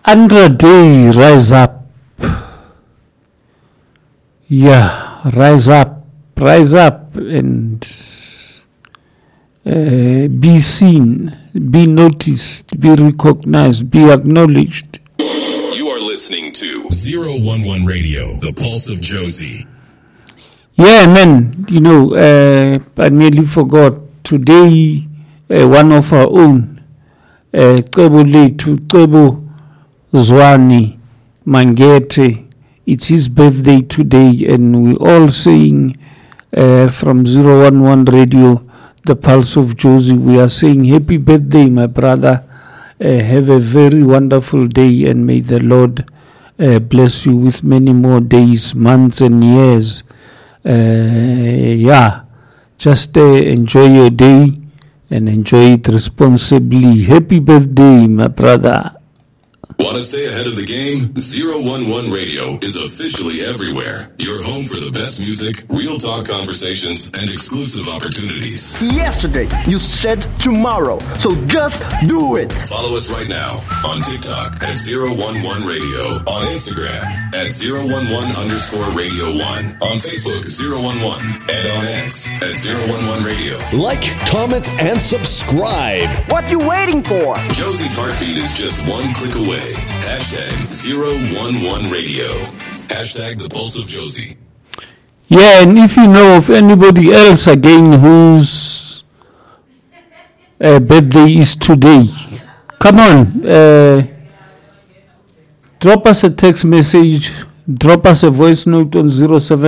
Andra Day, rise up. Yeah, rise up and be seen, be noticed, be recognized, be acknowledged. You are listening to 011 Radio, the Pulse of Josie. Yeah, man, I nearly forgot. Today, one of our own, Qebo Zwani Mangete, it's his birthday today, and we all saying from 011 Radio, the Pulse of Josie, we are saying happy birthday, my brother. Have a very wonderful day, and may the Lord bless you with many more days, months, and years. Just enjoy your day and enjoy it responsibly. Happy birthday, my brother. Want to stay ahead of the game? 011 Radio is officially everywhere. Your home for the best music, real talk conversations, and exclusive opportunities. Yesterday, you said tomorrow, so just do it. Follow us right now on TikTok at 011 Radio, on Instagram at 011_Radio 1, on Facebook 011, and on X at 011 Radio. Like, comment, and subscribe. What you waiting for? Josie's heartbeat is just one click away. Hashtag 011 Radio. Hashtag the Pulse of Josie. Yeah, and if you know of anybody else again whose birthday is today, come on, drop us a text message, drop us a voice note on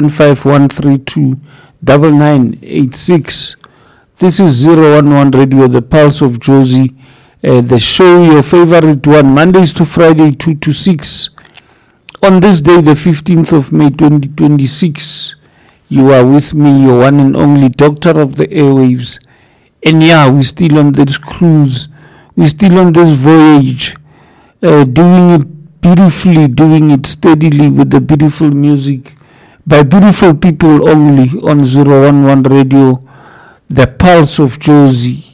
0751329986. This is 011 Radio, the Pulse of Josie. The show, your favorite one, Mondays to Friday, 2 to 6. On this day, the 15th of May, 2026, you are with me, your one and only doctor of the airwaves. And yeah, we're still on this cruise. We're still on this voyage, doing it beautifully, doing it steadily with the beautiful music, by beautiful people only, on 011 Radio, the Pulse of Josie.